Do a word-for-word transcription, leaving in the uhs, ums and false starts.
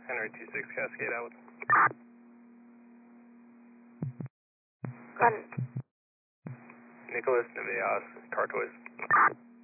Henry two six Cascade out. Got it. Nicholas Neveas, Cartoys.